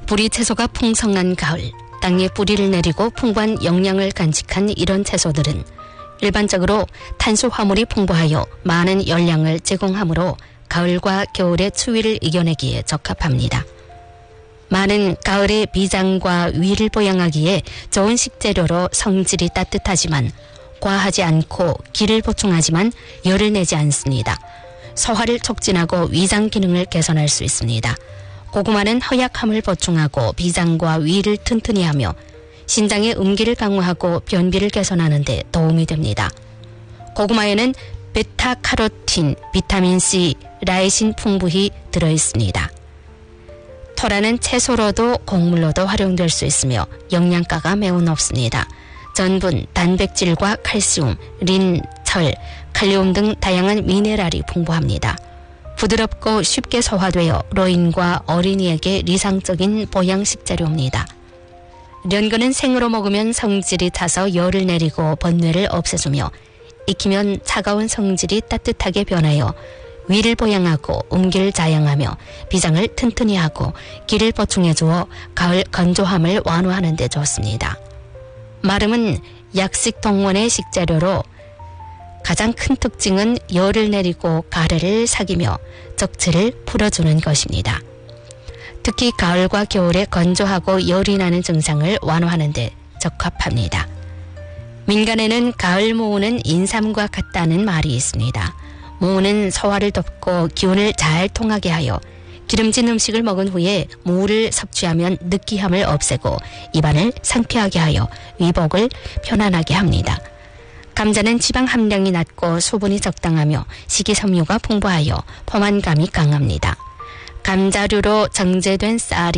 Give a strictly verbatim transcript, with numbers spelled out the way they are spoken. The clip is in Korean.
뿌리 채소가 풍성한 가을, 땅에 뿌리를 내리고 풍부한 영양을 간직한 이런 채소들은 일반적으로 탄수화물이 풍부하여 많은 열량을 제공하므로 가을과 겨울의 추위를 이겨내기에 적합합니다. 많은 가을의 비장과 위를 보양하기에 좋은 식재료로 성질이 따뜻하지만 과하지 않고 기를 보충하지만 열을 내지 않습니다. 소화를 촉진하고 위장 기능을 개선할 수 있습니다. 고구마는 허약함을 보충하고 비장과 위를 튼튼히 하며 신장의 음기를 강화하고 변비를 개선하는 데 도움이 됩니다. 고구마에는 베타카로틴, 비타민C, 라이신 풍부히 들어있습니다. 토라는 채소로도 곡물로도 활용될 수 있으며 영양가가 매우 높습니다. 전분, 단백질과 칼슘, 린, 철, 칼륨 등 다양한 미네랄이 풍부합니다. 부드럽고 쉽게 소화되어 노인과 어린이에게理想적인 보양식재료입니다. 연근은 생으로 먹으면 성질이 타서 열을 내리고 번뇌를 없애주며 익히면 차가운 성질이 따뜻하게 변하여 위를 보양하고 음기를 자양하며 비장을 튼튼히 하고 기를 보충해주어 가을 건조함을 완화하는 데 좋습니다. 마름은 약식 동원의 식재료로 가장 큰 특징은 열을 내리고 가래를 삭이며 적체를 풀어주는 것입니다. 특히 가을과 겨울에 건조하고 열이 나는 증상을 완화하는 데 적합합니다. 민간에는 가을 모우는 인삼과 같다는 말이 있습니다. 모우는 소화를 돕고 기운을 잘 통하게 하여 기름진 음식을 먹은 후에 무를 섭취하면 느끼함을 없애고 입안을 상쾌하게 하여 위복을 편안하게 합니다. 감자는 지방 함량이 낮고 수분이 적당하며 식이섬유가 풍부하여 포만감이 강합니다. 감자류로 정제된 쌀이